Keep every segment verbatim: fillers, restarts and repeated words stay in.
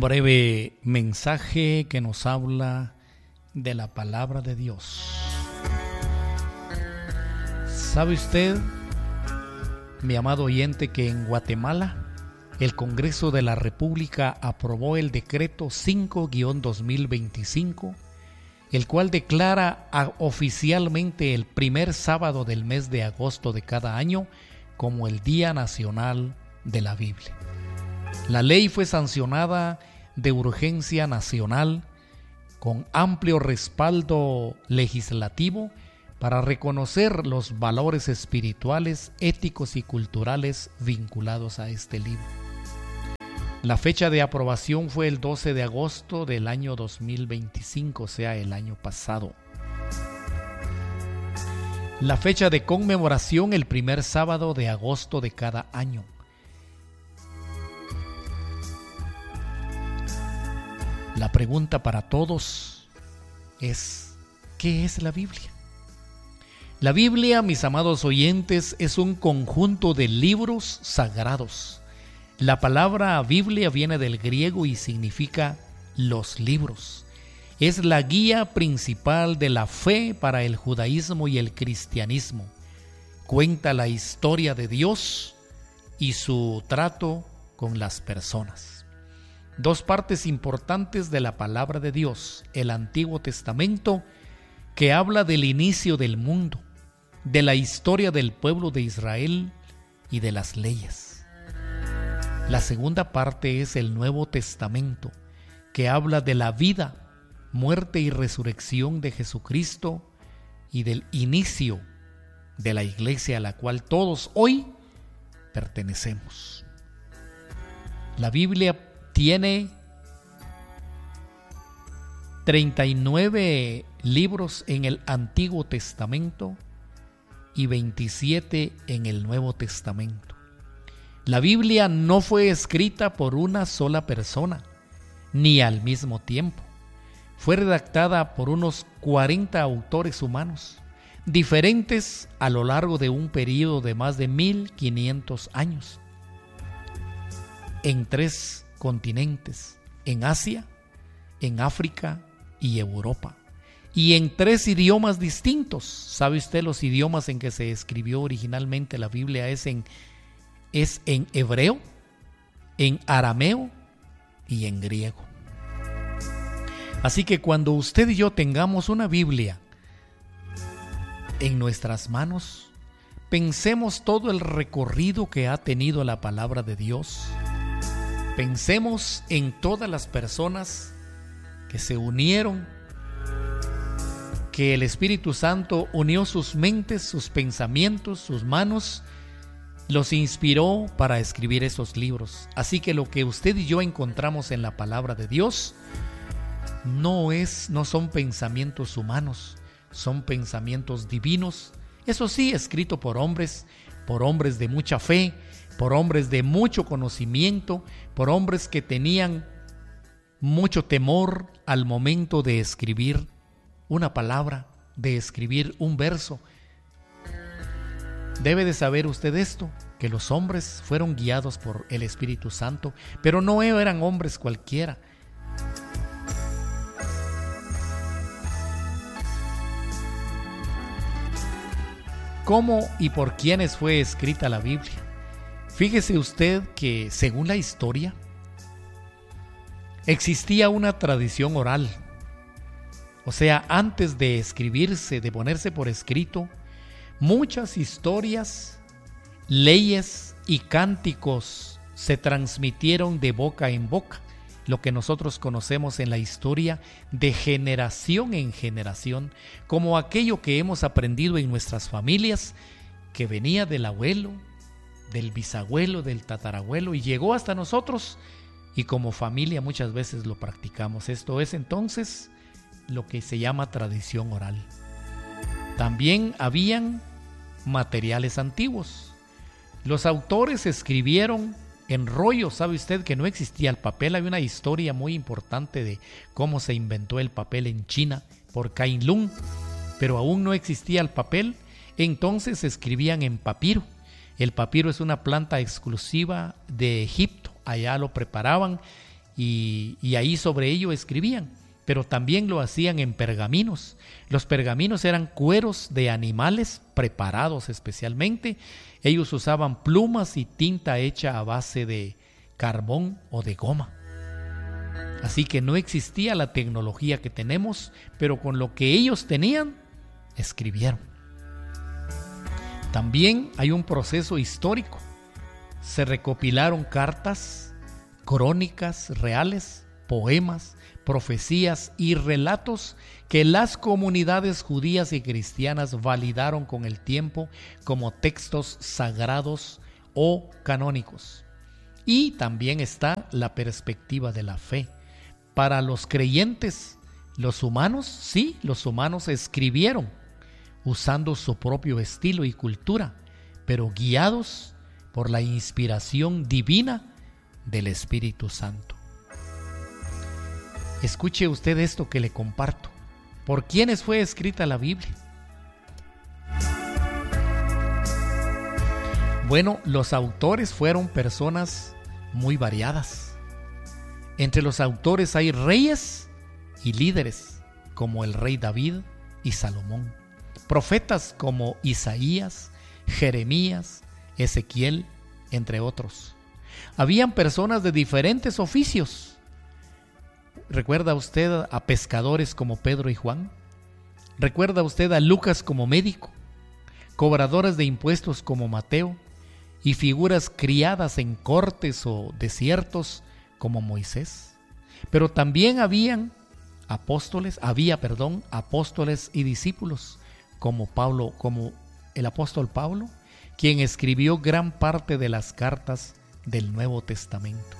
breve mensaje que nos habla de la palabra de Dios. ¿Sabe usted, mi amado oyente, que en Guatemala el Congreso de la República aprobó el decreto cinco guión dos mil veinticinco, el cual declara oficialmente el primer sábado del mes de agosto de cada año como el Día Nacional de la Biblia? La ley fue sancionada de urgencia nacional con amplio respaldo legislativo para reconocer los valores espirituales, éticos y culturales vinculados a este libro. La fecha de aprobación fue el doce de agosto del año dos mil veinticinco, o sea, el año pasado. La fecha de conmemoración el primer sábado de agosto de cada año. La pregunta para todos es, ¿qué es la Biblia? La Biblia, mis amados oyentes, es un conjunto de libros sagrados. La palabra Biblia viene del griego y significa los libros. Es la guía principal de la fe para el judaísmo y el cristianismo. Cuenta la historia de Dios y su trato con las personas. Dos partes importantes de la palabra de Dios: el Antiguo Testamento, que habla del inicio del mundo, de la historia del pueblo de Israel y de las leyes. La segunda parte es el Nuevo Testamento, que habla de la vida, muerte y resurrección de Jesucristo y del inicio de la iglesia a la cual todos hoy pertenecemos. La Biblia tiene treinta y nueve libros en el Antiguo Testamento y veintisiete en el Nuevo Testamento. La Biblia no fue escrita por una sola persona, ni al mismo tiempo. Fue redactada por unos cuarenta autores humanos, diferentes a lo largo de un periodo de más de mil quinientos años, en tres continentes: en Asia, en África y Europa, y en tres idiomas distintos. ¿Sabe usted los idiomas en que se escribió originalmente la Biblia? Es en, es en hebreo, en arameo y en griego. Así que cuando usted y yo tengamos una Biblia en nuestras manos, pensemos todo el recorrido que ha tenido la palabra de Dios. Pensemos en todas las personas que se unieron, que el Espíritu Santo unió sus mentes, sus pensamientos, sus manos, los inspiró para escribir esos libros. Así que lo que usted y yo encontramos en la palabra de Dios no es, no son pensamientos humanos, son pensamientos divinos. Eso sí, escrito por hombres, por hombres de mucha fe, por hombres de mucho conocimiento, por hombres que tenían mucho temor al momento de escribir una palabra, de escribir un verso. Debe de saber usted esto, que los hombres fueron guiados por el Espíritu Santo, pero no eran hombres cualquiera. ¿Cómo y por quiénes fue escrita la Biblia? Fíjese usted que, según la historia, existía una tradición oral. O sea, antes de escribirse, de ponerse por escrito, muchas historias, leyes y cánticos se transmitieron de boca en boca, lo que nosotros conocemos en la historia de generación en generación, como aquello que hemos aprendido en nuestras familias, que venía del abuelo, del bisabuelo, del tatarabuelo, y llegó hasta nosotros, y como familia muchas veces lo practicamos. Esto es entonces lo que se llama tradición oral. También habían materiales antiguos. Los autores escribieron en rollos. Sabe usted que no existía el papel. Hay una historia muy importante de cómo se inventó el papel en China por Kai Lung, pero aún no existía el papel. Entonces escribían en papiro. El papiro es una planta exclusiva de Egipto. Allá lo preparaban y, y ahí sobre ello escribían, pero también lo hacían en pergaminos. Los pergaminos eran cueros de animales preparados especialmente. Ellos usaban plumas y tinta hecha a base de carbón o de goma. Así que no existía la tecnología que tenemos, pero con lo que ellos tenían, escribieron. También hay un proceso histórico. Se recopilaron cartas, crónicas reales, poemas, profecías y relatos que las comunidades judías y cristianas validaron con el tiempo como textos sagrados o canónicos. Y también está la perspectiva de la fe. Para los creyentes, los humanos, sí, los humanos escribieron usando su propio estilo y cultura, pero guiados por la inspiración divina del Espíritu Santo. Escuche usted esto que le comparto. ¿Por quiénes fue escrita la Biblia? Bueno, los autores fueron personas muy variadas. Entre los autores hay reyes y líderes, como el rey David y Salomón. Profetas como Isaías, Jeremías, Ezequiel, entre otros. Habían personas de diferentes oficios. ¿Recuerda usted a pescadores como Pedro y Juan? ¿Recuerda usted a Lucas como médico? Cobradores de impuestos como Mateo y figuras criadas en cortes o desiertos como Moisés. Pero también habían apóstoles, había, perdón, apóstoles y discípulos como Pablo, como el apóstol Pablo, quien escribió gran parte de las cartas del Nuevo Testamento.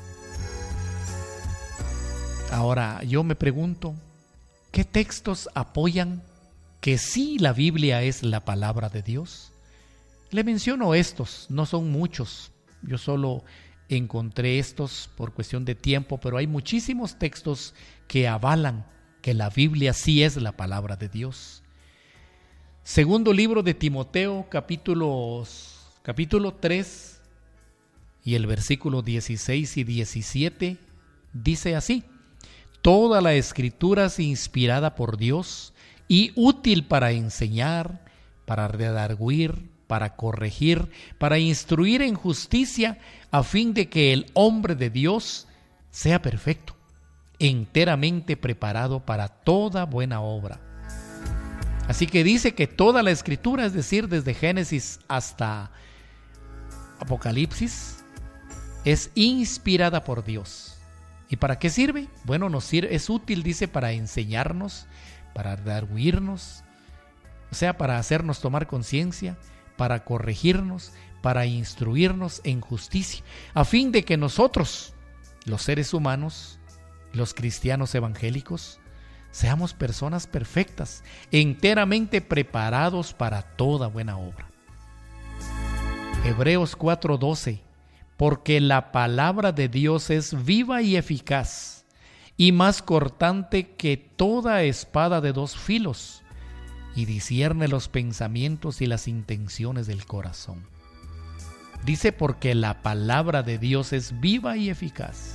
Ahora, yo me pregunto, ¿qué textos apoyan que sí la Biblia es la palabra de Dios? Le menciono estos, no son muchos, yo solo encontré estos por cuestión de tiempo, pero hay muchísimos textos que avalan que la Biblia sí es la palabra de Dios. Segundo libro de Timoteo, capítulos, capítulo tres y el versículo dieciséis y diecisiete, dice así: toda la escritura es inspirada por Dios y útil para enseñar, para redarguir, para corregir, para instruir en justicia, a fin de que el hombre de Dios sea perfecto, enteramente preparado para toda buena obra. Así que dice que toda la escritura, es decir, desde Génesis hasta Apocalipsis, es inspirada por Dios. ¿Y para qué sirve? Bueno, nos sirve, es útil, dice, para enseñarnos, para redarguirnos, o sea, para hacernos tomar conciencia, para corregirnos, para instruirnos en justicia, a fin de que nosotros, los seres humanos, los cristianos evangélicos, seamos personas perfectas, enteramente preparados para toda buena obra. Hebreos cuatro doce: porque la palabra de Dios es viva y eficaz, y más cortante que toda espada de dos filos, y discierne los pensamientos y las intenciones del corazón. Dice, porque la palabra de Dios es viva y eficaz.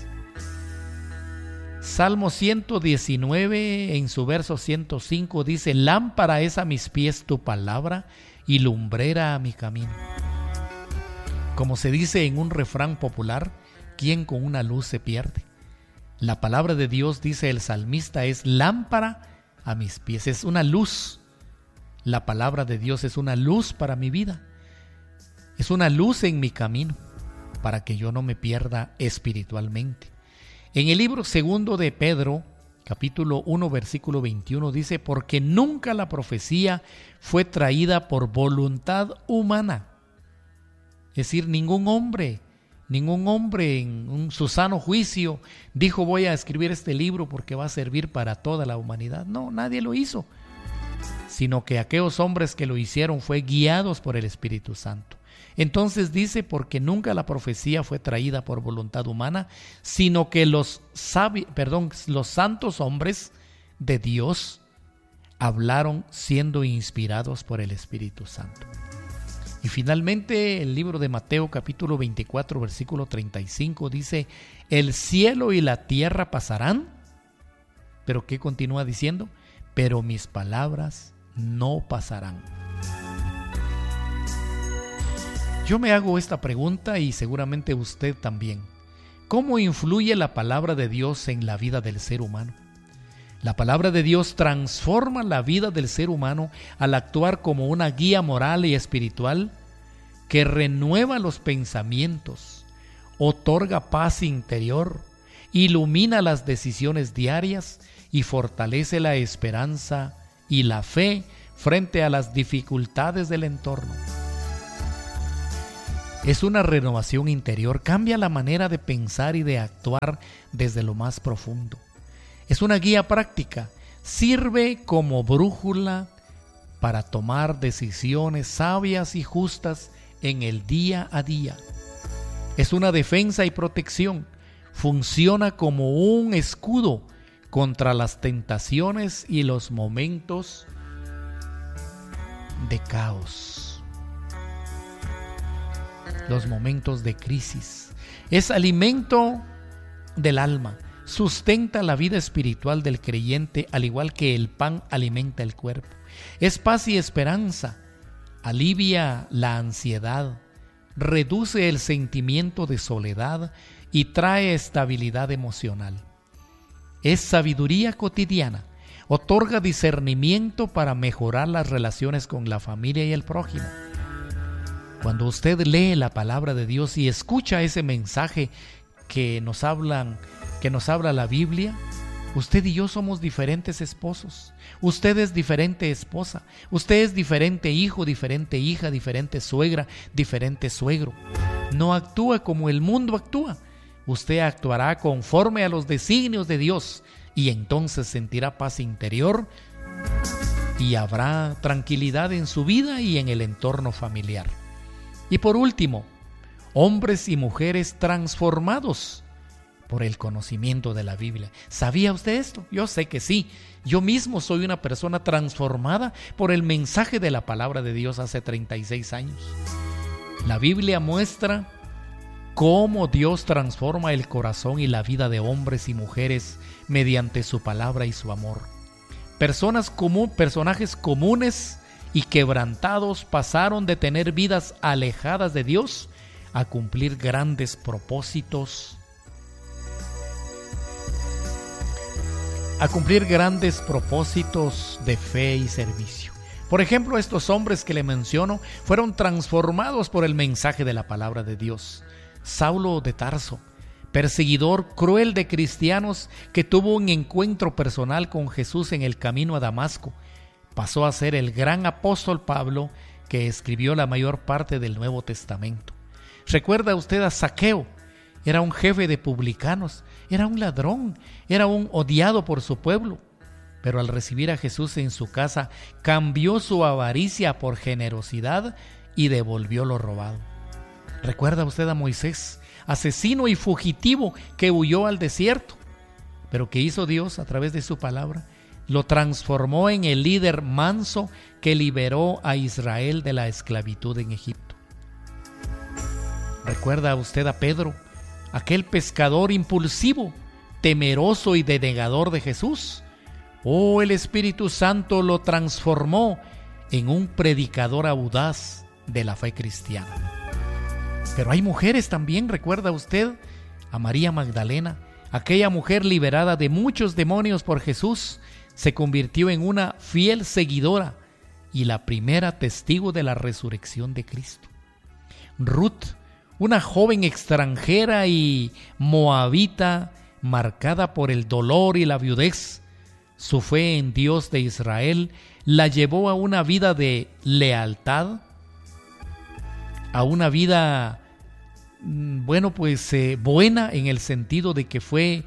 Salmo ciento diecinueve, en su verso ciento cinco, dice: lámpara es a mis pies tu palabra y lumbrera a mi camino. Como se dice en un refrán popular, ¿quién con una luz se pierde? La palabra de Dios, dice el salmista, es lámpara a mis pies, es una luz. La palabra de Dios es una luz para mi vida, es una luz en mi camino, para que yo no me pierda espiritualmente. En el libro segundo de Pedro, capítulo uno, versículo veintiuno, dice: porque nunca la profecía fue traída por voluntad humana. Es decir, ningún hombre, ningún hombre en un, su sano juicio dijo: voy a escribir este libro porque va a servir para toda la humanidad. No, nadie lo hizo, sino que aquellos hombres que lo hicieron fue guiados por el Espíritu Santo. Entonces dice: porque nunca la profecía fue traída por voluntad humana, sino que los, sabi- perdón, los santos hombres de Dios hablaron siendo inspirados por el Espíritu Santo. Y finalmente el libro de Mateo capítulo veinticuatro versículo treinta y cinco dice: el cielo y la tierra pasarán, pero ¿qué continúa diciendo? Pero mis palabras no pasarán. Yo me hago esta pregunta y seguramente usted también. ¿Cómo influye la palabra de Dios en la vida del ser humano? La palabra de Dios transforma la vida del ser humano al actuar como una guía moral y espiritual que renueva los pensamientos, otorga paz interior, ilumina las decisiones diarias y fortalece la esperanza y la fe frente a las dificultades del entorno. Es una renovación interior, cambia la manera de pensar y de actuar desde lo más profundo. Es una guía práctica, sirve como brújula para tomar decisiones sabias y justas en el día a día. Es una defensa y protección, funciona como un escudo contra las tentaciones y los momentos de caos. Los momentos de crisis. Es alimento del alma, sustenta la vida espiritual del creyente al igual que el pan alimenta el cuerpo. Es paz y esperanza, alivia la ansiedad, reduce el sentimiento de soledad y trae estabilidad emocional. Es sabiduría cotidiana, otorga discernimiento para mejorar las relaciones con la familia y el prójimo. Cuando usted lee la palabra de Dios y escucha ese mensaje que nos hablan, que nos habla la Biblia, usted y yo somos diferentes esposos. Usted es diferente esposa. Usted es diferente hijo, diferente hija, diferente suegra, diferente suegro. No actúa como el mundo actúa. Usted actuará conforme a los designios de Dios y entonces sentirá paz interior y habrá tranquilidad en su vida y en el entorno familiar. Y por último, hombres y mujeres transformados por el conocimiento de la Biblia. ¿Sabía usted esto? Yo sé que sí. Yo mismo soy una persona transformada por el mensaje de la palabra de Dios hace treinta y seis años. La Biblia muestra cómo Dios transforma el corazón y la vida de hombres y mujeres mediante su palabra y su amor. Personas común, personajes comunes y quebrantados pasaron de tener vidas alejadas de Dios a cumplir grandes propósitos, a cumplir grandes propósitos de fe y servicio. Por ejemplo, estos hombres que le menciono fueron transformados por el mensaje de la palabra de Dios. Saulo de Tarso, perseguidor cruel de cristianos que tuvo un encuentro personal con Jesús en el camino a Damasco, pasó a ser el gran apóstol Pablo, que escribió la mayor parte del Nuevo Testamento. ¿Recuerda usted a Zaqueo? Era un jefe de publicanos, era un ladrón, era un odiado por su pueblo, pero al recibir a Jesús en su casa, cambió su avaricia por generosidad y devolvió lo robado. ¿Recuerda usted a Moisés, asesino y fugitivo que huyó al desierto? Pero ¿qué hizo Dios a través de su palabra? Lo transformó en el líder manso que liberó a Israel de la esclavitud en Egipto. ¿Recuerda usted a Pedro, aquel pescador impulsivo, temeroso y denegador de Jesús? Oh, el Espíritu Santo lo transformó en un predicador audaz de la fe cristiana. Pero hay mujeres también, ¿recuerda usted a María Magdalena? Aquella mujer liberada de muchos demonios por Jesús, se convirtió en una fiel seguidora y la primera testigo de la resurrección de Cristo. Ruth, una joven extranjera y moabita marcada por el dolor y la viudez, su fe en Dios de Israel la llevó a una vida de lealtad, a una vida, bueno, pues eh, buena en el sentido de que fue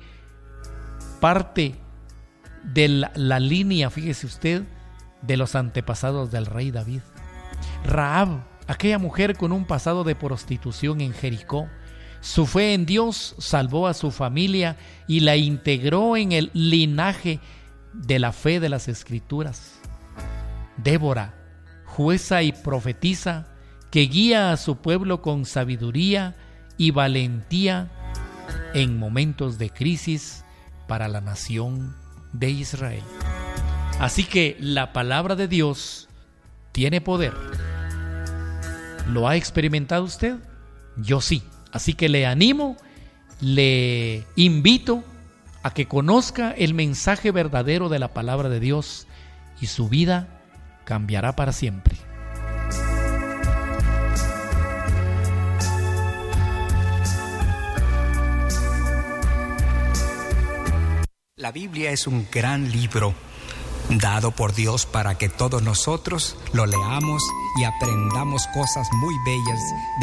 parte de la, la línea, fíjese usted, de los antepasados del rey David. Rahab, aquella mujer con un pasado de prostitución en Jericó, su fe en Dios salvó a su familia y la integró en el linaje de la fe de las Escrituras. Débora, jueza y profetisa que guía a su pueblo con sabiduría y valentía en momentos de crisis para la nación de Israel. Así que la palabra de Dios tiene poder. ¿Lo ha experimentado usted? Yo sí. Así que le animo, le invito a que conozca el mensaje verdadero de la palabra de Dios y su vida cambiará para siempre. La Biblia es un gran libro dado por Dios para que todos nosotros lo leamos y aprendamos cosas muy bellas